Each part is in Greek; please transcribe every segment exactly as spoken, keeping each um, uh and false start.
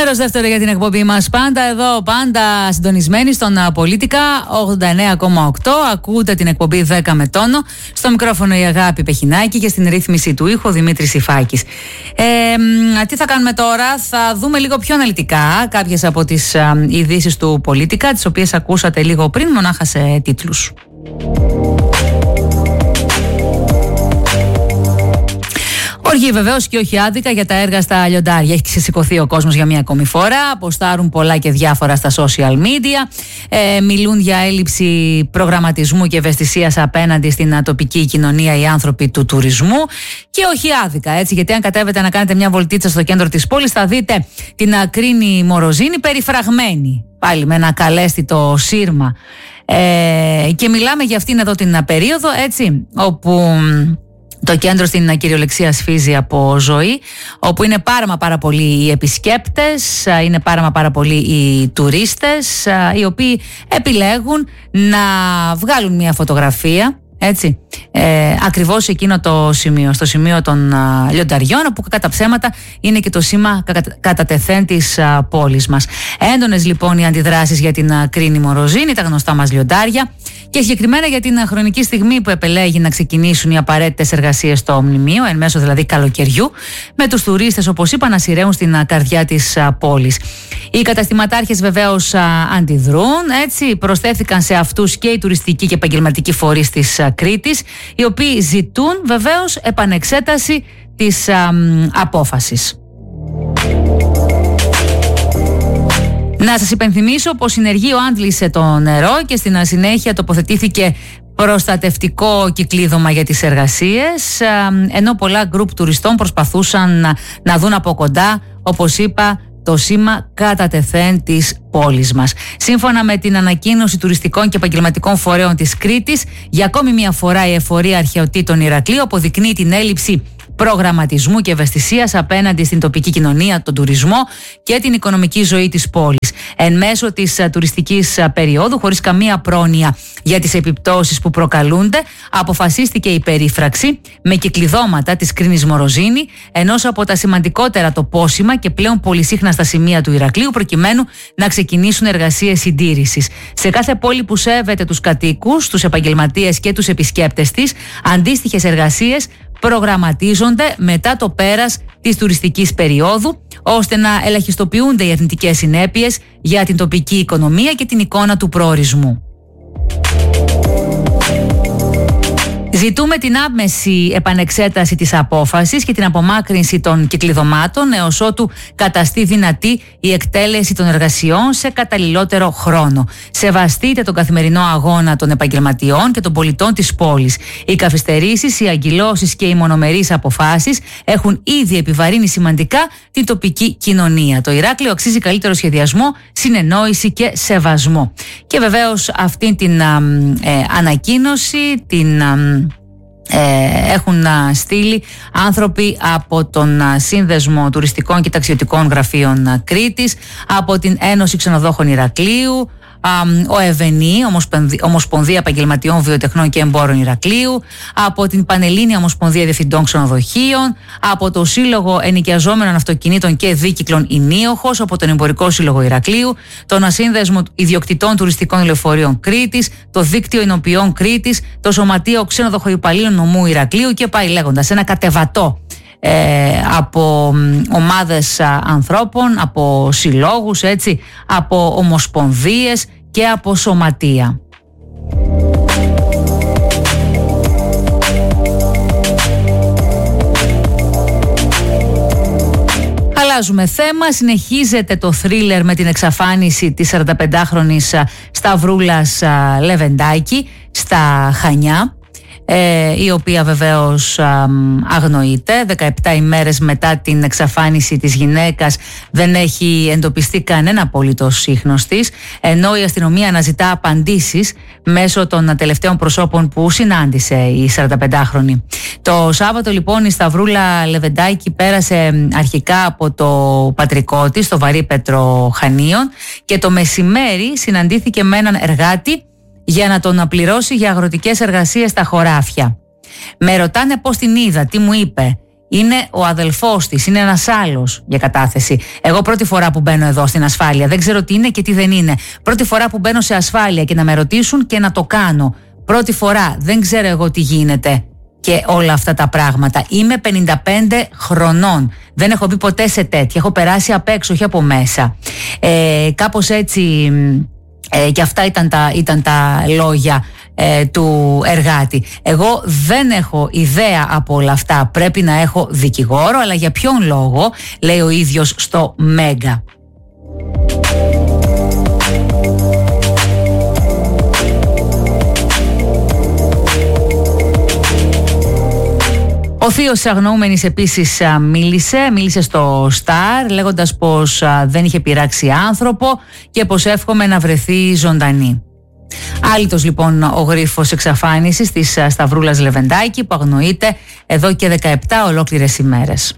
Μέρος δεύτερο για την εκπομπή μας. Πάντα εδώ, πάντα συντονισμένοι στον Πολίτικα ογδόντα εννέα κόμμα οκτώ. Ακούτε την εκπομπή δέκα με τόνο. Στο μικρόφωνο η Αγάπη Πεχινάκη και στην ρύθμιση του ήχου ο Δημήτρης Ιφάκης. Ε, τι θα κάνουμε τώρα? Θα δούμε λίγο πιο αναλυτικά κάποιες από τις ειδήσεις του Πολίτικα, τις οποίες ακούσατε λίγο πριν, μονάχα σε τίτλους. Οργή βεβαίως και όχι άδικα για τα έργα στα λιοντάρια. Έχει ξεσηκωθεί ο κόσμος για μία ακόμη φορά. Αποστάρουν πολλά και διάφορα στα social media. Ε, μιλούν για έλλειψη προγραμματισμού και ευαισθησίας απέναντι στην τοπική κοινωνία οι άνθρωποι του τουρισμού. Και όχι άδικα, έτσι, γιατί αν κατέβετε να κάνετε μια βολτίτσα στο κέντρο της πόλης, θα δείτε την Κρίνη Μοροζίνη περιφραγμένη. Πάλι με ένα καλέσθητο σύρμα. Ε, και μιλάμε για αυτήν εδώ την περίοδο, έτσι, όπου το κέντρο στην κυριολεξία σφίζει από ζωή, όπου είναι πάρα μα πάρα πολλοί οι επισκέπτες, είναι πάρα μα πάρα πολλοί οι τουρίστες, οι οποίοι επιλέγουν να βγάλουν μια φωτογραφία, έτσι, ε, ακριβώς σε εκείνο το σημείο, στο σημείο των α, λιονταριών, όπου κατά ψέματα είναι και το σήμα κα, κατά τεθέν της α, πόλης μας. Έντονες λοιπόν οι αντιδράσεις για την α, Κρίνη Μοροζίνη, τα γνωστά μας λιοντάρια, και συγκεκριμένα για την α, χρονική στιγμή που επελέγει να ξεκινήσουν οι απαραίτητες εργασίες στο μνημείο, εν μέσω δηλαδή καλοκαιριού, με τους τουρίστες, όπως είπα, να σειραίουν στην α, καρδιά της α, πόλης. Οι καταστηματάρχες βεβαίως α, αντιδρούν, έτσι, προσθέθηκαν σε αυτούς και οι τουριστικοί και επαγγελματικοί φορείς της α, Κρήτης, οι οποίοι ζητούν βεβαίως επανεξέταση της α, απόφασης. Να σας υπενθυμίσω πως συνεργείο άντλησε το νερό και στην συνέχεια τοποθετήθηκε προστατευτικό κυκλίδωμα για τις εργασίες, ενώ πολλά γκρουπ τουριστών προσπαθούσαν να, να δουν από κοντά, όπως είπα, το σήμα κατά τεθέν της πόλης μας. Σύμφωνα με την ανακοίνωση τουριστικών και επαγγελματικών φορέων της Κρήτης, για ακόμη μια φορά η εφορία αρχαιοτήτων Ηρακλείου αποδεικνύει την έλλειψη προγραμματισμού και ευαισθησίας απέναντι στην τοπική κοινωνία, τον τουρισμό και την οικονομική ζωή της πόλης. Εν μέσω της uh, τουριστικής uh, περίοδου, χωρίς καμία πρόνοια για τις επιπτώσεις που προκαλούνται, αποφασίστηκε η περίφραξη με κυκλειδώματα της Κρίνης Μοροζίνη, ενός από τα σημαντικότερα τοπόσημα και πλέον πολυσύχναστα σημεία του Ηρακλείου, προκειμένου να ξεκινήσουν εργασίες συντήρησης. Σε κάθε πόλη που σέβεται τους κατοίκους, τους επαγγελματίες και τους επισκέπτες της, αντίστοιχες εργασίες προγραμματίζονται μετά το πέρας της τουριστικής περίοδου, ώστε να ελαχιστοποιούνται οι αρνητικές συνέπειες για την τοπική οικονομία και την εικόνα του προορισμού. Ζητούμε την άμεση επανεξέταση της απόφασης και την απομάκρυνση των κυκλειδωμάτων έως ότου καταστεί δυνατή η εκτέλεση των εργασιών σε καταλληλότερο χρόνο. Σεβαστείτε τον καθημερινό αγώνα των επαγγελματιών και των πολιτών της πόλης. Οι καθυστερήσεις, οι αγκυλώσεις και οι μονομερείς αποφάσεις έχουν ήδη επιβαρύνει σημαντικά την τοπική κοινωνία. Το Ηράκλειο αξίζει καλύτερο σχεδιασμό, συνεννόηση και σεβασμό. Και βεβαίως αυτή την α, ε, ανακοίνωση την α, Ε, έχουν α, στείλει άνθρωποι από τον α, Σύνδεσμο Τουριστικών και Ταξιδιωτικών Γραφείων α, Κρήτης, από την Ένωση Ξενοδόχων Ηρακλείου, α, ο ΕΒΕΝΗ, Ομοσπονδία Επαγγελματιών Βιοτεχνών και Εμπόρων Ηρακλείου, από την Πανελλήνια Ομοσπονδία Διευθυντών Ξενοδοχείων, από το Σύλλογο Ενοικιαζόμενων Αυτοκινήτων και Δίκυκλων Ηνίοχος, από τον Εμπορικό Σύλλογο Ηρακλείου, τον Ασύνδεσμο Ιδιοκτητών Τουριστικών Λεωφορείων Κρήτης, το Δίκτυο Εινοποιών Κρήτης, το Σωματείο Ξενοδοχοϊπαλλήλων Νομού Ηρακλείου και πάει λέγοντας, ένα κατεβατό ε, από ομάδες α, ανθρώπων, από συλλόγους, έτσι, από ομοσπονδίες και από σωματεία. Αλλάζουμε θέμα, συνεχίζεται το θρίλερ με την εξαφάνιση της σαρανταπεντάχρονης Σταυρούλας Λεβεντάκη στα Χανιά, ε, η οποία βεβαίως α, αγνοείται. δεκαεπτά ημέρες μετά την εξαφάνιση της γυναίκας δεν έχει εντοπιστεί κανένα απολύτως ίχνος της, ενώ η αστυνομία αναζητά απαντήσεις μέσω των τελευταίων προσώπων που συνάντησε η σαρανταπεντάχρονη. Το Σάββατο λοιπόν η Σταυρούλα Λεβεντάκη πέρασε αρχικά από το πατρικό της, το Βαρύπετρο Χανίων, και το μεσημέρι συναντήθηκε με έναν εργάτη για να τον πληρώσει για αγροτικές εργασίες στα χωράφια. Με ρωτάνε πώς την είδα, τι μου είπε. είναι ο αδελφός της, είναι ένας άλλος για κατάθεση. Εγώ πρώτη φορά που μπαίνω εδώ στην ασφάλεια, δεν ξέρω τι είναι και τι δεν είναι. Πρώτη φορά που μπαίνω σε ασφάλεια και να με ρωτήσουν και να το κάνω. Πρώτη φορά, δεν ξέρω εγώ τι γίνεται και όλα αυτά τα πράγματα. Είμαι πενήντα πέντε χρονών. Δεν έχω μπει ποτέ σε τέτοια. Έχω περάσει απ' έξω, όχι από μέσα. Ε, κάπως έτσι ε, και αυτά ήταν τα, ήταν τα λόγια ε, του εργάτη. Εγώ δεν έχω ιδέα από όλα αυτά. Πρέπει να έχω δικηγόρο, αλλά για ποιον λόγο, λέει ο ίδιος στο Μέγκα. Ο θείος της αγνοούμενης επίσης μίλησε, μίλησε στο Σταρ λέγοντας πως δεν είχε πειράξει άνθρωπο και πως εύχομαι να βρεθεί ζωντανή. Άλυτος λοιπόν ο γρίφος εξαφάνισης της Σταυρούλας Λεβεντάκη που αγνοείται εδώ και δεκαεπτά ολόκληρες ημέρες.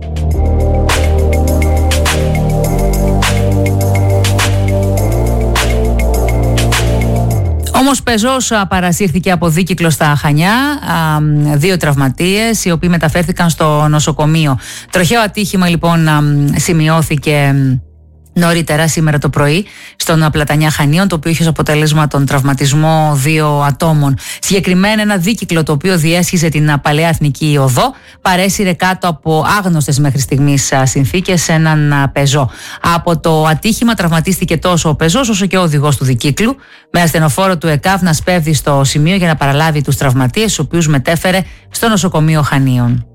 Όμως πεζός παρασύρθηκε από δίκυκλο στα Χανιά, δύο τραυματίες οι οποίοι μεταφέρθηκαν στο νοσοκομείο. Τροχαίο ατύχημα λοιπόν σημειώθηκε νωρίτερα σήμερα το πρωί στον Πλατανιά Χανίων, το οποίο είχε ως αποτέλεσμα τον τραυματισμό δύο ατόμων. Συγκεκριμένα ένα δίκυκλο το οποίο διέσχιζε την Παλαιά Εθνική Οδό παρέσυρε κάτω από άγνωστες μέχρι στιγμής συνθήκες έναν πεζό. Από το ατύχημα τραυματίστηκε τόσο ο πεζός όσο και ο οδηγός του δικύκλου, με ασθενοφόρο του ΕΚΑΒ να σπέβδει στο σημείο για να παραλάβει τους τραυματίες, τους οποίους μετέφερε στο νοσοκομείο Χανίων.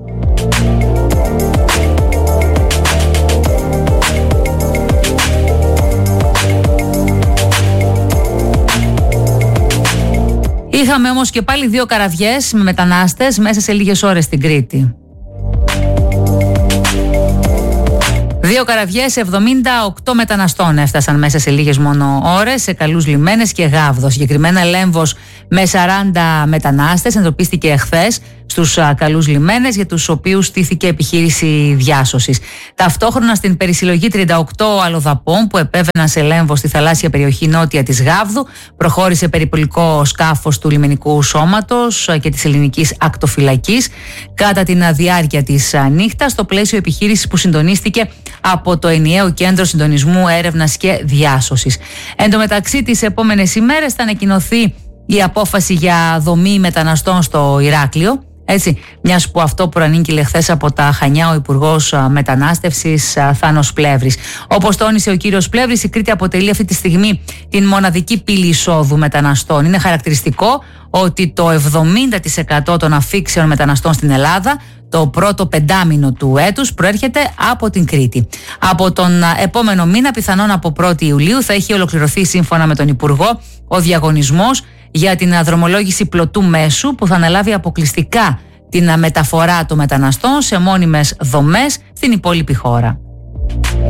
Είχαμε όμως και πάλι δύο καραβιές με μετανάστες μέσα σε λίγες ώρες στην Κρήτη. Δύο καραβιές εβδομήντα οκτώ μεταναστών έφτασαν μέσα σε λίγες μόνο ώρες σε Καλούς Λιμένες και Γάβδο. Συγκεκριμένα Λέμβος με σαράντα μετανάστες εντοπίστηκε εχθές στους Καλούς Λιμένες, για τους οποίους στήθηκε επιχείρηση διάσωσης. Ταυτόχρονα στην περισυλλογή τριάντα οκτώ αλλοδαπών που επέβαιναν σε Λέμβο στη θαλάσσια περιοχή νότια της Γάβδου προχώρησε περιπολικό σκάφος του λιμενικού σώματος και της ελληνικής ακτοφυλακής κατά την διάρκεια της νύχτας, στο πλαίσιο επιχείρησης που συντονίστηκε από το Ενιαίο Κέντρο Συντονισμού Έρευνας και Διάσωσης. Εν τω μεταξύ, τις επόμενες ημέρες θα ανακοινωθεί η απόφαση για δομή μεταναστών στο Ηράκλειο. Έτσι, μιας που αυτό προανήγγειλε χθες από τα Χανιά ο Υπουργός Μετανάστευσης Θάνος Πλεύρης. Όπως τόνισε ο κύριος Πλεύρης, η Κρήτη αποτελεί αυτή τη στιγμή την μοναδική πύλη εισόδου μεταναστών. Είναι χαρακτηριστικό ότι το εβδομήντα τοις εκατό των αφήξεων μεταναστών στην Ελλάδα το πρώτο πεντάμινο του έτους προέρχεται από την Κρήτη. Από τον επόμενο μήνα, πιθανόν από πρώτη Ιουλίου, θα έχει ολοκληρωθεί σύμφωνα με τον Υπουργό ο διαγωνισμός για την δρομολόγηση πλωτού μέσου που θα αναλάβει αποκλειστικά την μεταφορά των μεταναστών σε μόνιμες δομές στην υπόλοιπη χώρα.